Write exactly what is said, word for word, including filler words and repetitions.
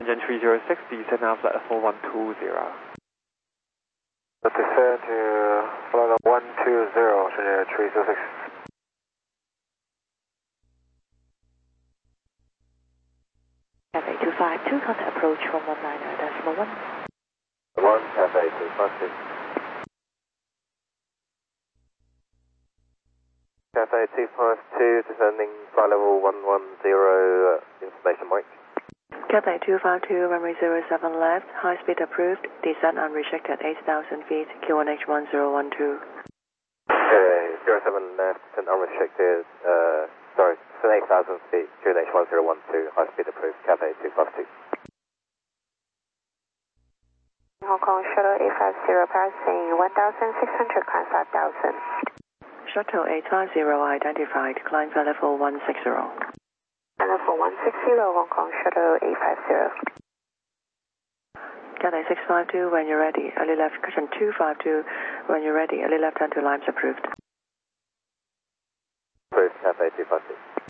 Engine three zero six, descend now flight four one two zero. Descend to flight one two zero, three zero six. Cathay two five two, contact approach from one niner decimal one. one, Cathay two five two. Cathay two five two, descending flight level one one zero, uh, information mic. Cathay two five two, runway zero seven left, high speed approved, descent unrestricted eight thousand feet, Q one H one zero one two. Okay, zero seven left, descent unrestricted, uh, sorry, descent eight thousand feet, Q one H one zero one two, high speed approved, Cathay two five two. Hong Kong Shuttle eight five zero passing one thousand six hundred, climb five thousand. Shuttle eight five zero identified, climb flight level one six zero. Level one six zero, Hong Kong Shuttle eight five zero. Cathay six five two, when you're ready, early left cushion two five two, when you're ready, early left turn to Limes approved. Approved, Cathay two five two.